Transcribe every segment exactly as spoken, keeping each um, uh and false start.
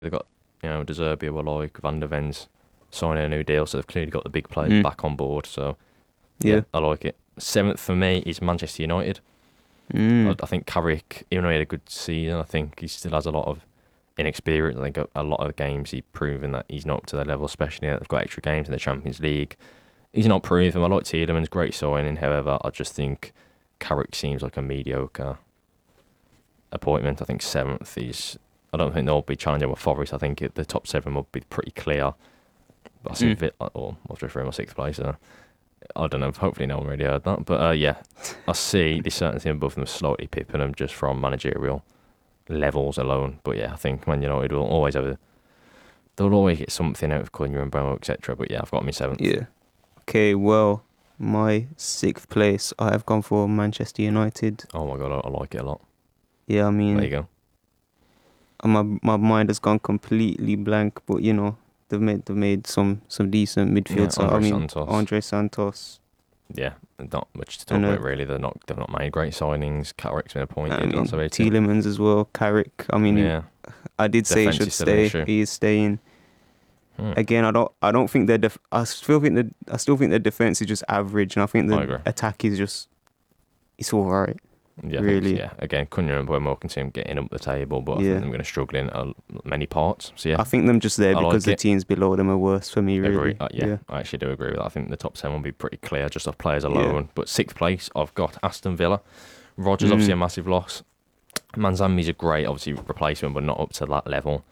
They've got, you know, De Zerbi, like Van der Ven's signing a new deal, so they've clearly got the big players Mm. back on board. So, yeah, Yeah. I like it. Seventh for me is Manchester United. Mm. I, I think Carrick, even though he had a good season, I think he still has a lot of inexperience. I think a, a lot of the games he's proven that he's not up to their level, especially now they've got extra games in the Champions League. He's not proven. I like Tielemans, great signing. However, I just think Carrick seems like a mediocre appointment. I think seventh is. I don't think they'll be challenging with Forest. I think it, the top seven will be pretty clear. But I see Mm. Vit, or I've just thrown my sixth place. So I don't know. Hopefully, no one really heard that. But uh, yeah, I see the certain thing above them slightly pipping them just from managerial levels alone. But yeah, I think Man United will always have a. They'll always get something out of Cunha and Bromo, et cetera. But yeah, I've got them in seventh. Yeah. Okay, well, my sixth place, I have gone for Manchester United. Oh my god, I, I like it a lot. Yeah, I mean, There you go. my my mind has gone completely blank, but you know, they've made they've made some some decent midfield. Yeah, so I Andre mean, Santos. Andre Santos Yeah, not much to talk And, uh, about really. They're not. They've not made great signings. Carrick's been appointed. I mean, That's about it. Tielemans as well, Carrick. I mean, Yeah. I did say he Defence should is still an stay. issue. He is staying. Hmm. Again, I don't I don't think their def- I still think that I still think their defense is just average, and I think I agree. the attack is just it's all right. Yeah, I really. Think, yeah. Again, Cunha and Bromo can see him getting up the table, but I Yeah. think they're going to struggle in uh, many parts. So yeah, I think them just there I like because the it. teams below them are worse for me. Really, agree. Uh, yeah, I actually do agree with that. I think the top ten will be pretty clear just off players Yeah. alone. But sixth place, I've got Aston Villa. Rodgers Mm. obviously a massive loss. Manzambi's a great, obviously replacement, but not up to that level.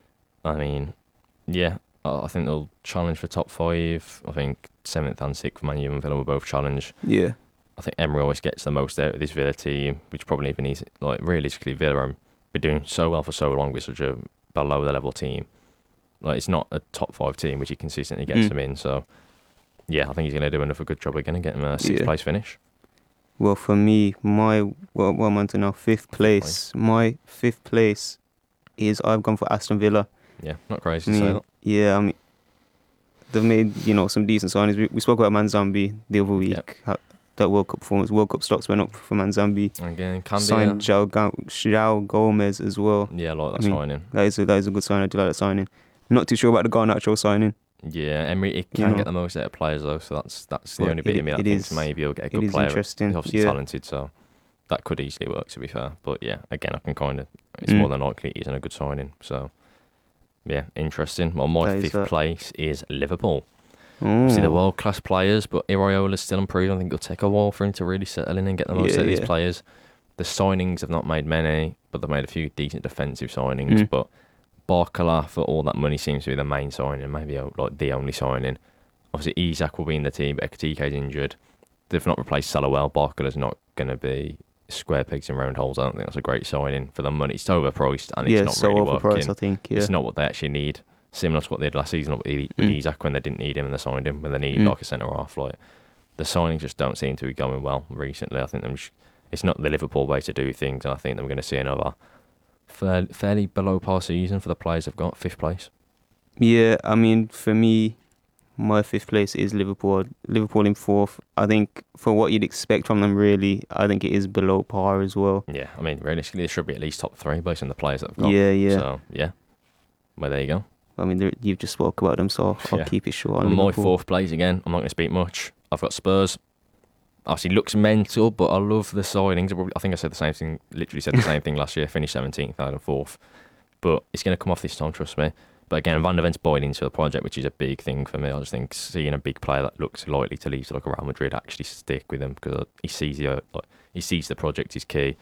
I mean, yeah, I I think they'll challenge for top five. I think seventh and sixth, Man U and Villa will both challenge. Yeah, I think Emery always gets the most out of this Villa team, which probably even easy. Like realistically, Villa have been doing so well for so long with such a below the level team. Like it's not a top five team, which he consistently gets Mm. them in. So yeah, I think he's going to do another good job again and get him a sixth Yeah. place finish. Well, for me, my well, what am I on to now? Fifth place. My fifth place is I've gone for Aston Villa. Yeah, not crazy I to say mean, that. yeah, I mean, they've made you know some decent signings. We, we spoke about Manzambi the other week. Yep. How, that World Cup performance, World Cup stocks went up for Manzambi. Again, can Signed be. João, Ga- João Gomez as well. A, yeah, I like that I mean, signing. That is a, that is a good sign. I do like that signing. Not too sure about the Garnacho signing. Yeah, Emery it You can know. get the most out of players though, so that's that's the But only bit it- of me that it thinks is- maybe he'll get a It good is player. interesting. He's obviously Yeah, talented, so that could easily work. To be fair, but yeah, again, I can kind of. It's Mm. more than likely it isn't a good signing. So yeah, interesting. Well, my That is fifth that. place is Liverpool. See the oh, world class players, but Iraola's still improving. I think it'll take a while for him to really settle in and get the most Yeah, out of these yeah. players. The signings have not made many, but they've made a few decent defensive signings. Mm. But Barcola, for all that money, seems to be the main signing, maybe uh, like the only signing. Obviously, Isak will be in the team, but Ekatike's injured. They've not replaced Salah well. Barcola's not going to be square pegs in round holes. I don't think that's a great signing for the money. It's overpriced and yeah, it's not so really overpriced. working. I think. Yeah, It's not what they actually need. Similar to what they did last season with I- with Mm. Isak when they didn't need him and they signed him when they needed Mm. like a centre half. Like the signings just don't seem to be going well recently. I think them sh- it's not the Liverpool way to do things, and I think that we're going to see another fair, fairly below par season for the players they've got. Fifth place. yeah. I mean, for me, my fifth place is Liverpool. Liverpool in fourth. I think for what you'd expect from them, really, I think it is below par as well. Yeah, I mean realistically, it should be at least top three based on the players that they've got. Yeah, yeah. So yeah, well there you go. I mean, there- you've just spoke about them, so I'll Yeah. keep it short. On On my Liverpool. fourth place again, I'm not going to speak much. I've got Spurs. Obviously, looks mental, but I love the signings. I probably- I think I said the same thing, literally said the same thing last year, finished seventeenth, third and fourth. But it's going to come off this time, trust me. But again, Van der Ven's bought into the project, which is a big thing for me. I just think seeing a big player that looks likely to leave to like a Real Madrid actually stick with him because he sees the, like, he sees the project is key.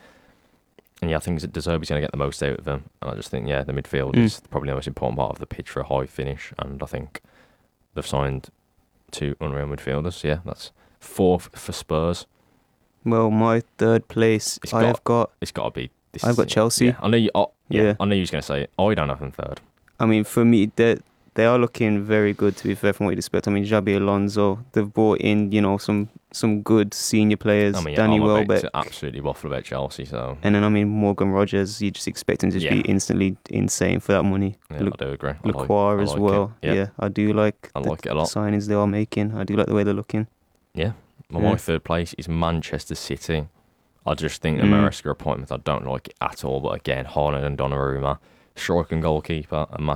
And yeah, I think De Zerbi's going to get the most out of him. And I just think, yeah, the midfield Mm. is probably the most important part of the pitch for a high finish. And I think they've signed two unreal midfielders. Yeah, that's fourth for Spurs. Well, my third place, It's I got- have got. It's got to be. This I've is- got Chelsea. Yeah, I know you. Oh, yeah, Yeah. I know you was going to say it. I don't have them third. I mean, for me, they they are looking very good. To be fair, from what you'd expect. I mean, Xabi Alonso. They've brought in, you know, some some good senior players. I mean, yeah, Danny I'm about Welbeck. to absolutely waffle about Chelsea. So And then, I mean, Morgan Rogers, you just expect him to just Yeah. be instantly insane for that money. yeah, Look, I do agree. I like- Lacroix I as like well. It. Yeah, Yeah, I do like I the like it a lot. signings they are making. I do like the way they're looking. Yeah. My, Yeah. my third place is Manchester City. I just think the Mm. Maresca appointment, I don't like it at all. But again, Haaland and Donnarumma, striker and goalkeeper, and